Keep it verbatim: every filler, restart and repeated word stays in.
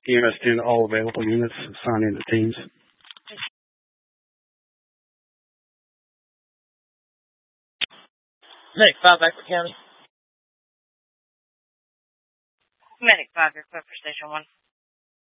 E M S ten, all available units, assigning the teams. Medic five, back to county. Medic five, you're clear for station one.